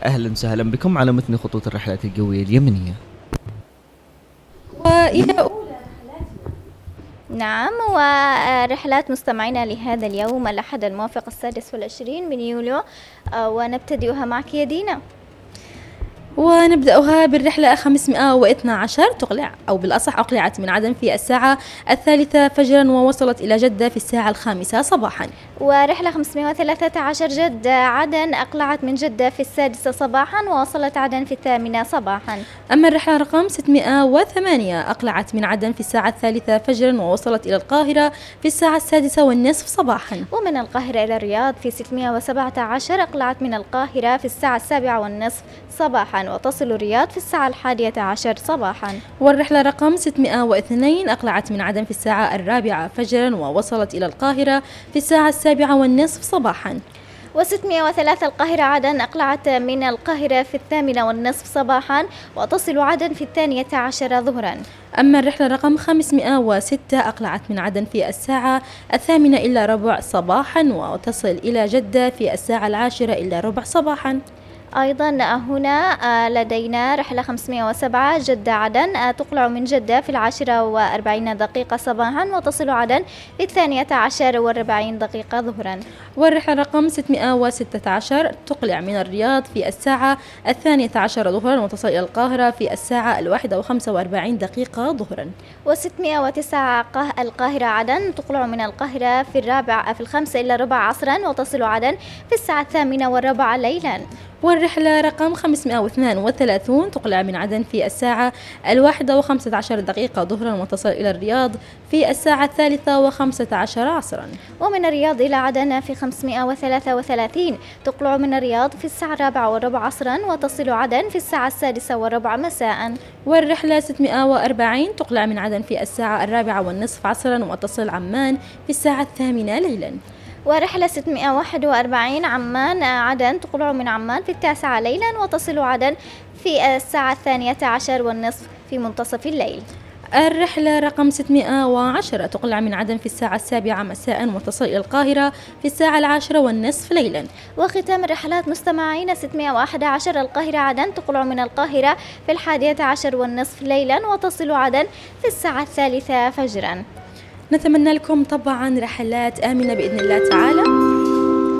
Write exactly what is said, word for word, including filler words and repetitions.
أهلا وسهلا بكم على متن خطوط الرحلات الجوية اليمنية. وإلى نعم، ورحلات مستمعينا لهذا اليوم الأحد الموافق السادس والعشرين من يوليو، ونبتدئها معك يا دينا. ونبدأها بالرحلة خمسمائة واثني عشر، تقلع أو بالأصح أقلعت من عدن في الساعة الثالثة فجرا ووصلت إلى جدة في الساعة الخامسة صباحا. ورحلة خمسمائة وثلاثة عشر جدة عدن أقلعت من جدة في السادسة صباحا ووصلت عدن في الثامنة صباحا. أما الرحلة رقم ستمائة وثمانية أقلعت من عدن في الساعة الثالثة فجرا ووصلت إلى القاهرة في الساعة السادسة والنصف صباحا. ومن القاهرة إلى الرياض في ستمائة وسبعة عشر أقلعت من القاهرة في الساعة السابعة والنصف صباحا وتصل الرياض في الساعة الحادية عشر صباحا. والرحلة رقم ستمائة واثنين أقلعت من عدن في الساعة الرابعة فجرا ووصلت إلى القاهرة في الساعة السابعة والنصف صباحا. وستمائة وثلاثة القاهرة عدن أقلعت من القاهرة في الثامنة والنصف صباحا وتصل عدن في الثانية عشر ظهرا. أما الرحلة رقم خمسمائة وستة أقلعت من عدن في الساعة الثامنة إلا ربع صباحا وتصل إلى جدة في الساعة العاشرة إلا ربع صباحا. أيضا هنا لدينا رحلة خمسمائة وسبعة جدة عدن تقلع من جدة في العاشرة وأربعين دقيقة صباحا وتصل عدن في الثانية عشر وأربعين دقيقة ظهرا. والرحلة رقم ستمائة وستة عشر تقلع من الرياض في الساعة الثانية عشر ظهرا وتصل إلى القاهرة في الساعة الواحدة وخمسة وأربعين دقيقة ظهرا. وستمائة وتسعة القاهرة عدن تقلع من القاهرة في الرابع في الخمسة إلا ربع عصرا وتصل عدن في الساعة الثامنة والربع ليلا. والرحلة رقم خمسمائة واثنين وثلاثين تقلع من عدن في الساعة الواحدة وخمسة عشر دقيقة ظهرا وتصل إلى الرياض في الساعة الثالثة وخمسة عشر عصرا. ومن الرياض إلى عدن في خمسمائة وثلاثة وثلاثين تقلع من الرياض في الساعة الرابعة والربع عصرا وتصل عدن في الساعة السادسة والربع مساء. والرحلة ستمائة وأربعين تقلع من عدن في الساعة الرابعة والنصف عصرا وتصل عمان في الساعة الثامنة ليلا. ورحلة ستمائة وواحد وأربعين عمان عدن تقلع من عمان في التاسعة ليلا وتصل عدن في الساعة الثانية عشر والنصف في منتصف الليل. الرحلة رقم ستمائة وعشرة تقلع من عدن في الساعة السابعة مساء وتصل إلى القاهرة في الساعة العاشرة والنصف ليلا. وختام الرحلات مستمعين ستمائة وأحد عشر القاهرة عدن تقلع من القاهرة في الحادية عشر والنصف ليلا وتصل عدن في الساعة الثالثة فجرا. نتمنى لكم طبعا رحلات آمنة بإذن الله تعالى.